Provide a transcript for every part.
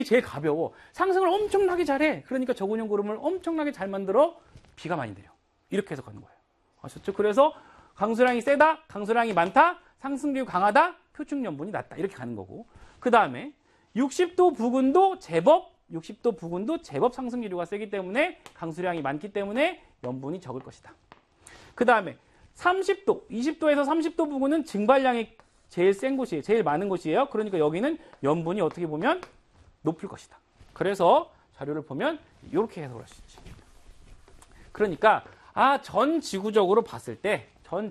제일 가벼워. 상승을 엄청나게 잘해. 그러니까 저근형 구름을 엄청나게 잘 만들어 비가 많이 내려. 이렇게 해석하는 거예요. 아셨죠? 그래서 강수량이 세다, 강수량이 많다, 상승기후 강하다, 표층연분이 낮다. 이렇게 가는 거고. 그 다음에 60도 부근도 제법 상승기류가 세기 때문에 강수량이 많기 때문에 염분이 적을 것이다. 그 다음에 30도, 20도에서 30도 부근은 증발량이 제일 센 곳이에요. 제일 많은 곳이에요. 그러니까 여기는 염분이 어떻게 보면 높을 것이다. 그래서 자료를 보면 이렇게 해석을 할 수 있지. 그러니까 전 지구적으로 봤을 때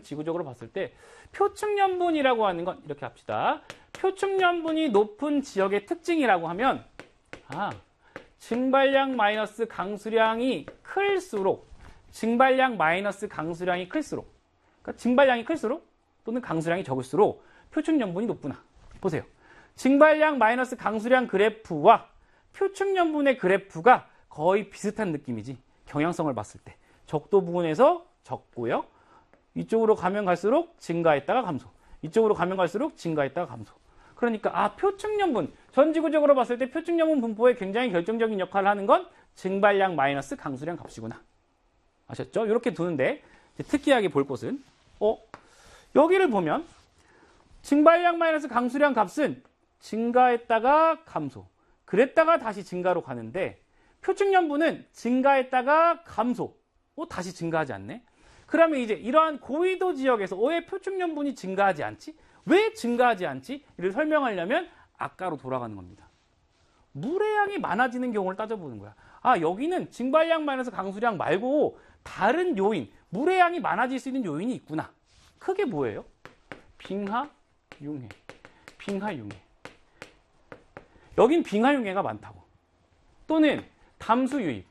표층연분이라고 하는 건 이렇게 합시다. 표층연분이 높은 지역의 특징이라고 하면 증발량 마이너스 강수량이 클수록 그러니까 증발량이 클수록 또는 강수량이 적을수록 표층연분이 높구나. 보세요. 증발량 마이너스 강수량 그래프와 표층연분의 그래프가 거의 비슷한 느낌이지. 경향성을 봤을 때. 적도 부근에서 적고요. 이쪽으로 가면 갈수록 증가했다가 감소. 이쪽으로 가면 갈수록 증가했다가 감소. 그러니까 표층연분. 전지구적으로 봤을 때 표층연분 분포에 굉장히 결정적인 역할을 하는 건 증발량 마이너스 강수량 값이구나. 아셨죠? 이렇게 두는데 특이하게 볼 것은 여기를 보면 증발량 마이너스 강수량 값은 증가했다가 감소. 그랬다가 다시 증가로 가는데 표층연분은 증가했다가 감소. 다시 증가하지 않네? 그러면 이제 이러한 고위도 지역에서 왜 표층연분이 증가하지 않지? 왜 증가하지 않지? 이를 설명하려면 아까로 돌아가는 겁니다. 물의 양이 많아지는 경우를 따져보는 거야. 여기는 증발량 마이너스 강수량 말고 다른 요인, 물의 양이 많아질 수 있는 요인이 있구나. 그게 뭐예요? 빙하융해. 여긴 빙하융해가 많다고. 또는 담수 유입.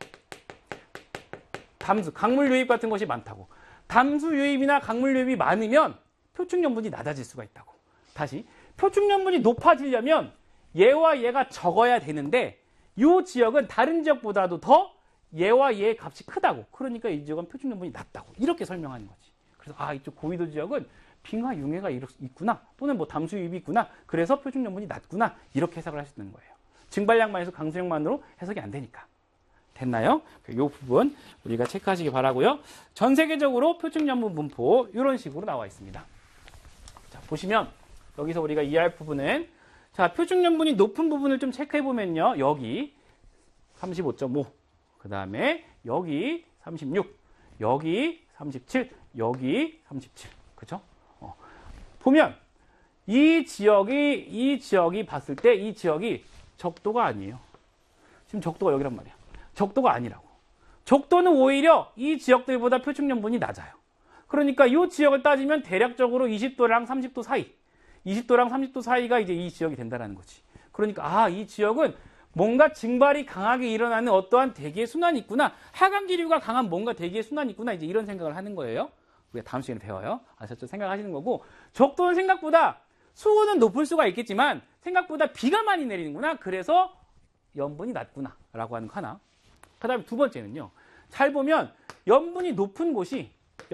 강물 유입 같은 것이 많다고. 담수 유입이나 강물 유입이 많으면 표층연분이 낮아질 수가 있다고. 다시 표층연분이 높아지려면 얘와 얘가 적어야 되는데 이 지역은 다른 지역보다도 더 얘와 얘의 값이 크다고. 그러니까 이 지역은 표층연분이 낮다고. 이렇게 설명하는 거지. 그래서 이쪽 고위도 지역은 빙하융해가 있구나. 또는 담수 유입이 있구나. 그래서 표층연분이 낮구나. 이렇게 해석을 할 수 있는 거예요. 증발량 마이너스 강수량만으로 해석이 안 되니까. 됐나요? 이 부분 우리가 체크하시기 바라고요. 전 세계적으로 표층연분 분포 이런 식으로 나와 있습니다. 자, 보시면 여기서 우리가 이해할 부분은 표층연분이 높은 부분을 좀 체크해 보면요. 여기 35.5, 그 다음에 여기 36, 여기 37, 여기 37. 그죠? 보면 이 지역이 봤을 때 이 지역이 적도가 아니에요. 지금 적도가 여기란 말이야. 적도가 아니라고. 적도는 오히려 이 지역들보다 표층연분이 낮아요. 그러니까 이 지역을 따지면 대략적으로 20도랑 30도 사이, 20도랑 30도 사이가 이제 이 지역이 된다는 거지. 그러니까 이 지역은 뭔가 증발이 강하게 일어나는 어떠한 대기의 순환이 있구나. 하강기류가 강한 뭔가 대기의 순환이 있구나. 이제 이런 생각을 하는 거예요. 우리가 다음 시간에 배워요. 아셨죠? 생각하시는 거고. 적도는 생각보다 수온은 높을 수가 있겠지만 생각보다 비가 많이 내리는구나. 그래서 염분이 낮구나. 라고 하는 거 하나. 그 다음에 두 번째는요. 잘 보면 염분이 높은 곳이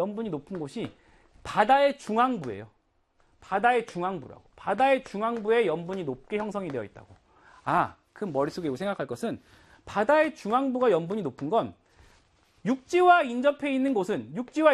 바다의 중앙부예요. 바다의 중앙부라고. 바다의 중앙부에 염분이 높게 형성이 되어 있다고. 그 머릿속에 생각할 것은 바다의 중앙부가 염분이 높은 건 육지와 인접해 있는 곳은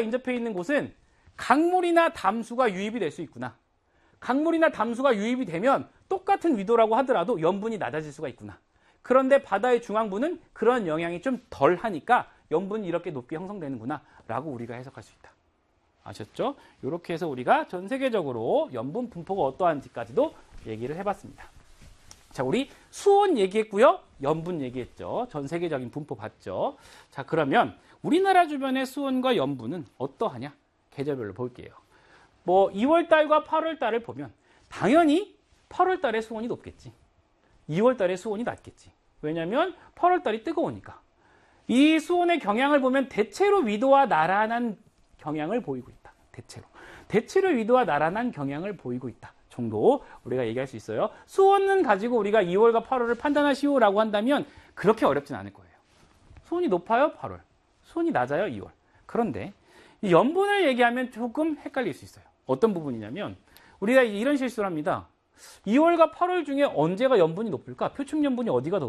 강물이나 담수가 유입이 될 수 있구나. 강물이나 담수가 유입이 되면 똑같은 위도라고 하더라도 염분이 낮아질 수가 있구나. 그런데 바다의 중앙부는 그런 영향이 좀 덜 하니까 염분이 이렇게 높게 형성되는구나 라고 우리가 해석할 수 있다. 아셨죠? 이렇게 해서 우리가 전 세계적으로 염분 분포가 어떠한지까지도 얘기를 해봤습니다. 자, 우리 수온 얘기했고요. 염분 얘기했죠. 전 세계적인 분포 봤죠. 자, 그러면 우리나라 주변의 수온과 염분은 어떠하냐? 계절별로 볼게요. 2월달과 8월달을 보면 당연히 8월달에 수온이 높겠지. 2월달에 수온이 낮겠지. 왜냐하면 8월달이 뜨거우니까. 이 수온의 경향을 보면 대체로 위도와 나란한 경향을 보이고 있다. 대체로 위도와 나란한 경향을 보이고 있다. 정도 우리가 얘기할 수 있어요. 수온은 가지고 우리가 2월과 8월을 판단하시오라고 한다면 그렇게 어렵진 않을 거예요. 수온이 높아요? 8월. 수온이 낮아요? 2월. 그런데 이 염분을 얘기하면 조금 헷갈릴 수 있어요. 어떤 부분이냐면 우리가 이런 실수를 합니다. 2월과 8월 중에 언제가 염분이 높을까? 표층염분이 어디가 더